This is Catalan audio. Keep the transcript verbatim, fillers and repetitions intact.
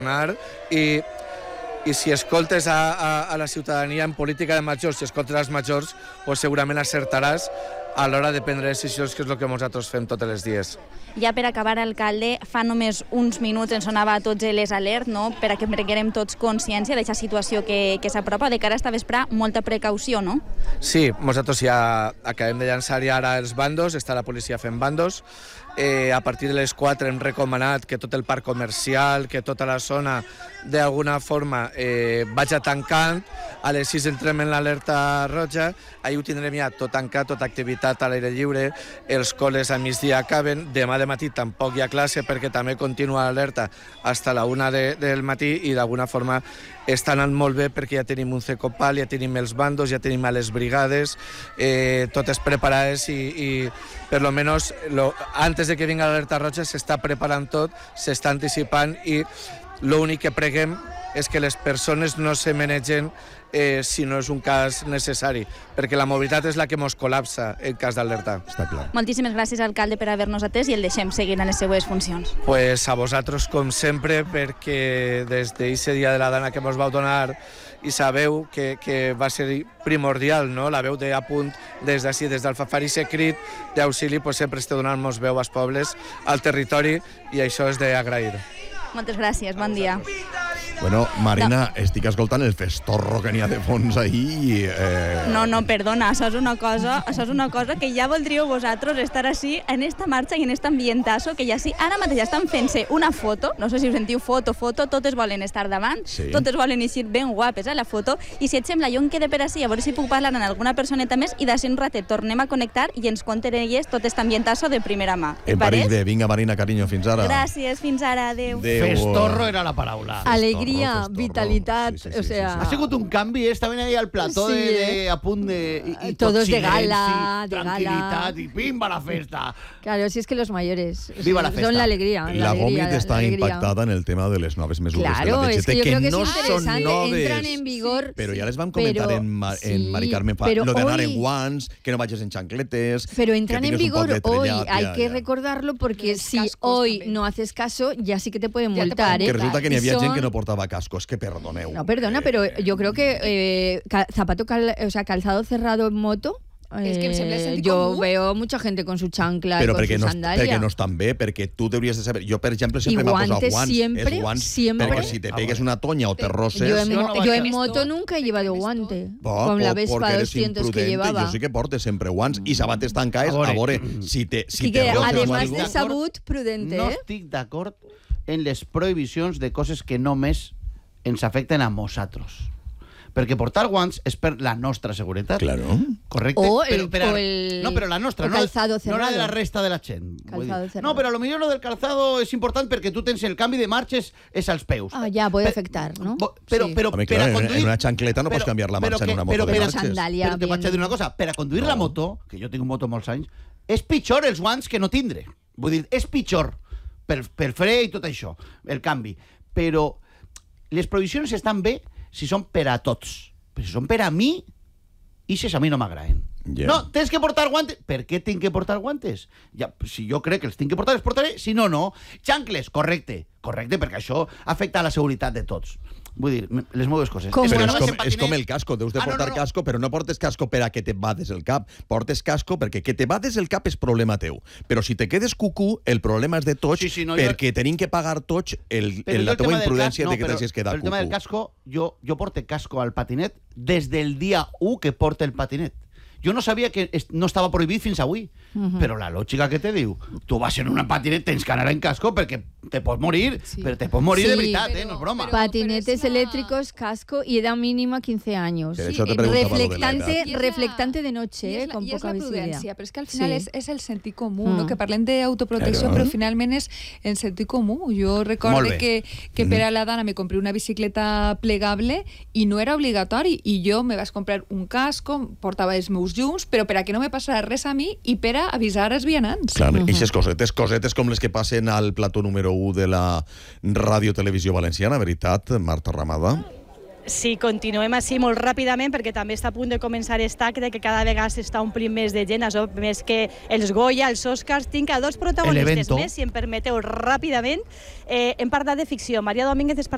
i, i si escoltes a, a, a la ciutadania en política de majors, si escoltes als majors, pues segurament acertaràs a l'hora de prendre decisions, que és el que nosaltres fem tots els dies. Ja per acabar, alcalde, fa només uns minuts ens sonava a tots les alerts, no? Per a que prenguem tots consciència d'aquesta situació que, que s'apropa. De cara a esta vesprà, molta precaució, no? Sí, nosaltres ja acabem de llançar ja ara els bandos, està la policia fent bandos. Eh, a partir de les quatre hem recomanat que tot el parc comercial, que tota la zona d'alguna forma eh, vagi tancant. A les sis entrem en l'alerta roja, ahir ho tindrem ja tot tancat, tota activitat a l'aire lliure, els col·les a migdia acaben, demà de matí tampoc hi ha classe perquè també continua l'alerta fins a la una de, del matí i d'alguna forma està anant molt bé perquè ja tenim un Cecopal, ja tenim els bandos, ja tenim a les brigades, eh, totes preparades i, i per lo menos lo, antes de que vinga l'alerta roja s'està preparant tot, s'està anticipant i l'únic que preguem és que les persones no se menegen eh, si no és un cas necessari, perquè la mobilitat és la que mos col·lapsa en cas d'alerta. Està clar. Moltíssimes gràcies, alcalde, per haver-nos atès i el deixem seguir en les seues funcions. Pues a vosaltres, com sempre, perquè des d'aquest dia de la dana que mos vau donar i sabeu que, que va ser primordial, no? La veu de a punt des d'ací, des d'Alfafar i ser crit d'auxili, pues sempre esteu donant-nos veu als pobles, al territori, i això és d'agrair. Moltes gràcies, bon dia. Bueno, Marina, no. Estic escoltant el festorro que n'hi ha de fons ahí. Eh... No, no, perdona, això és una cosa, això és una cosa que ja voldríeu vosaltres estar així en esta marxa i en este ambientazo, que ja sí, ara mateix estan fent-se una foto, no sé si us sentiu foto, foto, totes volen estar davant, sí. Totes volen eixir ben guapes a la foto, i si et sembla, jo em quede per així, a veure si puc parlar amb alguna personeta més, i d'ací un ratet tornem a connectar i ens conten elles tot este ambientazo de primera mà. En París bé, vinga Marina, carinyo, fins ara. Gràcies, fins ara, adeu. Adeu. Festorro era la paraula. Alegria, festorro, vitalitat, sí, sí, sí, o sea... Sí, sí. Ha sigut un canvi, eh? Estaven ahí al plató sí, de, de, a punt de... Y, y todos tot de gala, silenci, de tranquilitat, gala. Y pimba la festa. Claro, si es que los mayores Viva la festa. Son la alegría. La, la alegría, Gómez está alegría. impactada en el tema de les noves mesures claro, de la D G T, es que, yo que, creo que no es son noves. Entran en vigor. Pero ya les van comentar pero, en, Mar sí, en Mari Carmen Fa, lo de anar en guants, que no vayas en chancletes. Pero entran en vigor hoy, ya, hay ya, que ya. recordarlo porque si hoy también. No haces caso, ya sí que te pueden ya multar. Te pueden que resulta que n'hi havia son... gent que no portava cascos, que perdoneu. No, perdona, eh, pero yo creo que eh, cal, zapato, cal, o sea, calzado cerrado en moto. Es que em sembla sentit yo comú. veo mucha gente con su chancla pero y con su no, sandalia. perquè no estan bé, perquè tu hauries de saber. Jo, per exemple, sempre m'ha posat guants. Siempre, és guants, siempre. Perquè si te pegues una toña o te roces... Yo en, yo no yo en moto nunca he llevado guante. Bo, con la Vespa doscientos que llevaba. Jo sí que porte sempre guants i sabates tancades. A veure, si te, si que te roces además algo... de sabut, prudente. No eh? estic d'acord en les prohibicions de coses que només ens afecten a nosaltres. Perquè portar guants és per la nostra seguretat. Claro. Correcte. O pero, el, pero, o el, no, però la nostra, no, calzado cerrado. No la de la resta de la gent. Calzado cerrado. No, però a lo millor lo del calzado és important perquè tu tens el canvi de marxes és als peus. Ah, ja, puede afectar, ¿no? Però, sí. però, Home, per clar, a conduir... en una chancleta no però, pots canviar la marxa que, en una moto però, de però, marxes. Sandalia, però te vaig a dir una cosa. Per a conduir no. la moto, que jo tinc un moto molts anys, és pitjor els guants que no tindre. Vull dir, és pitjor per, per fre i tot això, el canvi. Però les provisions estan bé si són per a tots. Però si són per a mi, ixes a mi no m'agraden. Yeah. No, tens que portar guantes. Per què tinc que portar guantes? Ja, si jo crec que els tinc que portar, els portaré. Si no, no. Xancles, correcte. Correcte, perquè això afecta a la seguretat de tots. Vull dir, les meves coses. Com? És, Però no és, com, és com el casco. Deus de ah, portar no, no, no. casco, però no portes casco per a que te bades el cap. Portes casco perquè que te bades el cap és problema teu. Però si te quedes cucú, el problema és de tots, sí, sí, no, perquè jo... tenim que pagar tots el, el, la teva imprudència cas... no, de que t'hagis quedat cucú. El tema del casco, jo, jo porte casco al patinet des del dia u que porta el patinet. Jo no sabia que no estava prohibit fins avui, uh-huh. però la lògica que te diu, tu vas en una patinet, tens que anar en casco perquè te pots morir, sí. però te pots morir sí, de veritat, pero, eh? No és broma. Pero, Patinetes pero una... eléctricos, casco y edad mínima quince años. Sí, sí, reflectante, de reflectante de noche, eh, la, con poca visibilidad. Però és que al final sí. és, és el sentit comú, mm. no? Que parlem d'autoprotecció, claro. Però finalment és el sentit comú. Jo recorde que, que per a la dana me compré una bicicleta plegable i no era obligatori, i jo me vaig comprar un casco, portava els meus llums, però per a que no me passara res a mi i per a avisar els vianants. Clar, uh-huh. Eixes cosetes, cosetes com les que passen al plató número u de la Ràdio-Televisió Valenciana, veritat, Marta Ramada? Sí, continuem així molt ràpidament perquè també està a punt de començar aquest acte que cada vegada s'està omplint més de gent, això més que els Goya, els Oscars. Tinc a dos protagonistes més, si em permeteu ràpidament. Eh, hem parlat de ficció. Maria Domínguez és